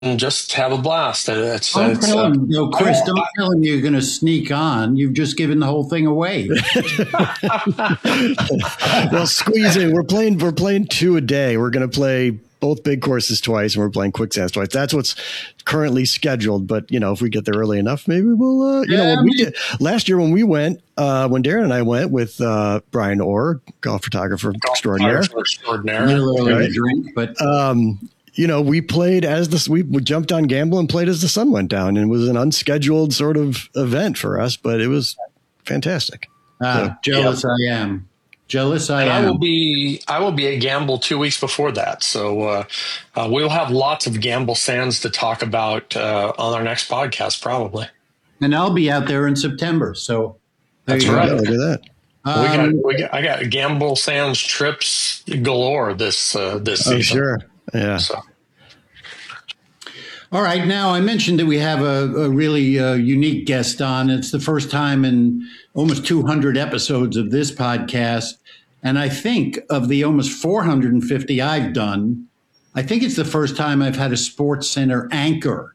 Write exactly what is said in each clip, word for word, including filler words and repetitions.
and just have a blast. It's, Don't it's, tell uh, him, no, Chris, don't tell him you're going to sneak on. You've just given the whole thing away. Well, squeeze in. We're playing, we're playing two a day. We're going to play both big courses twice, and we're playing quicksands twice. That's what's currently scheduled. But, you know, if we get there early enough, maybe we'll, uh, you yeah, know, what I mean, we did last year when we went, uh, when Darren and I went with uh, Brian Orr, golf photographer golf extraordinaire. extraordinaire. A little early right? to drink, but. Um, you know, we played as the, we, we jumped on Gamble and played as the sun went down, and it was an unscheduled sort of event for us, but it was fantastic. Ah, so, jealous yeah. I am. Jealous I and am. I will be I will be at Gamble two weeks before that, so uh, uh, we'll have lots of Gamble Sands to talk about uh, on our next podcast, probably. And I'll be out there in September, so that's right. Go. Look at that. Um, we got, we got I got Gamble Sands trips galore this uh, this season. Oh, sure, yeah. So. All right. Now, I mentioned that we have a, a really uh, unique guest on. It's the first time in almost two hundred episodes of this podcast. And I think of the almost four hundred fifty I've done, I think it's the first time I've had a Sports Center anchor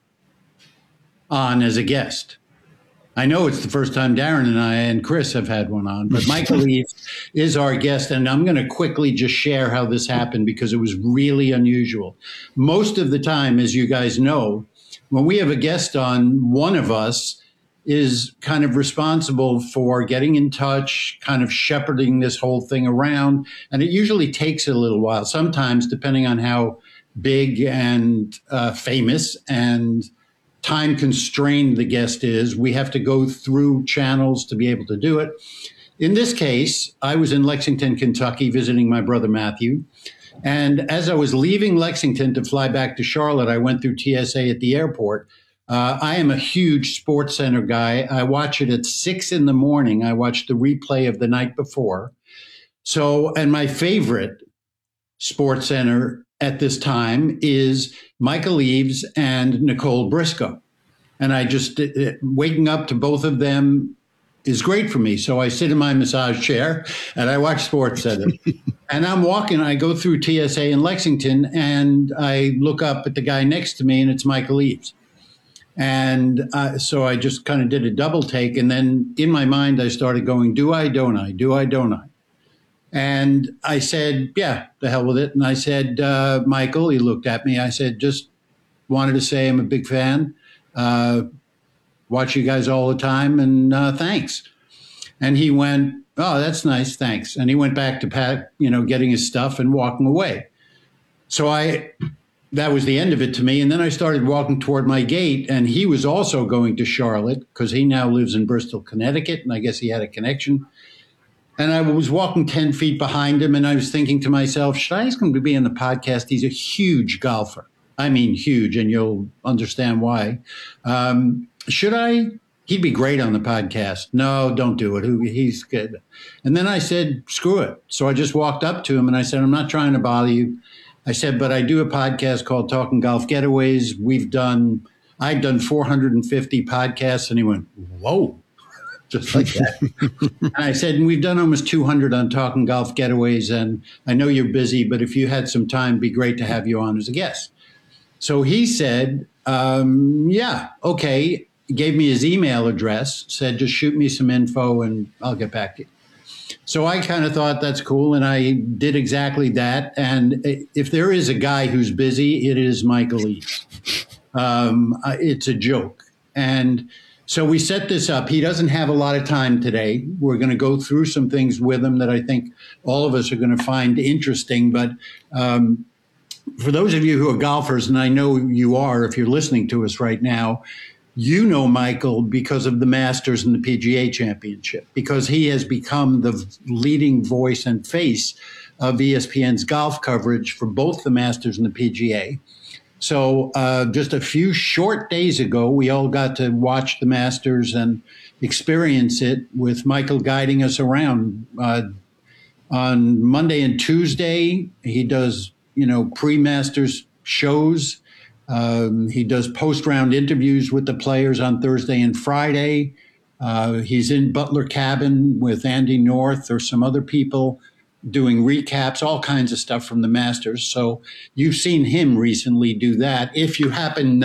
on as a guest. I know it's the first time Darren and I and Chris have had one on, but Michael Eaves is our guest. And I'm going to quickly just share how this happened because it was really unusual. Most of the time, as you guys know, when we have a guest on, one of us is kind of responsible for getting in touch, kind of shepherding this whole thing around. And it usually takes a little while, sometimes depending on how big and uh, famous and time constrained the guest is. We have to go through channels to be able to do it. In this case, I was in Lexington, Kentucky, visiting my brother Matthew. And as I was leaving Lexington to fly back to Charlotte, I went through T S A at the airport. Uh, I am a huge Sports Center guy. I watch it at six in the morning. I watch the replay of the night before. So, and my favorite Sports Center at this time is Michael Eaves and Nicole Briscoe. And I just, it, waking up to both of them is great for me. So I sit in my massage chair and I watch Sports Center. And I'm walking, I go through T S A in Lexington and I look up at the guy next to me and it's Michael Eaves. And uh, so I just kind of did a double take. And then in my mind, I started going, do I, don't I, do I, don't I? And I said, yeah, the hell with it. And I said, uh, Michael, he looked at me. I said, just wanted to say I'm a big fan. Uh, watch you guys all the time. And uh, thanks. And he went, oh, that's nice. Thanks. And he went back to Pat, you know, getting his stuff and walking away. So I, that was the end of it to me. And then I started walking toward my gate. And he was also going to Charlotte because he now lives in Bristol, Connecticut. And I guess he had a connection. And I was walking ten feet behind him, and I was thinking to myself, should I ask him to be in the podcast? He's a huge golfer. I mean, huge, and you'll understand why. Um, should I? He'd be great on the podcast. No, don't do it. He's good. And then I said, screw it. So I just walked up to him, and I said, I'm not trying to bother you. I said, but I do a podcast called Talking Golf Getaways. We've done, I've done four hundred fifty podcasts. And he went, whoa. Just like that. And I said, and we've done almost two hundred on Talking Golf Getaways. And I know you're busy, but if you had some time, it'd be great to have you on as a guest. So he said, um, yeah, okay. He gave me his email address, said, just shoot me some info and I'll get back to you. So I kind of thought that's cool. And I did exactly that. And if there is a guy who's busy, it is Michael Eaves. Um, it's a joke. And so we set this up. He doesn't have a lot of time today. We're going to go through some things with him that I think all of us are going to find interesting. But um, for those of you who are golfers, and I know you are if you're listening to us right now, you know Michael because of the Masters and the P G A Championship, because he has become the leading voice and face of E S P N's golf coverage for both the Masters and the P G A. So uh, just a few short days ago, we all got to watch the Masters and experience it with Michael guiding us around. Uh, on Monday and Tuesday, he does, you know, pre-Masters shows. Um, he does post-round interviews with the players on Thursday and Friday. Uh, he's in Butler Cabin with Andy North or some other people doing recaps, all kinds of stuff from the Masters. So you've seen him recently do that. If you happen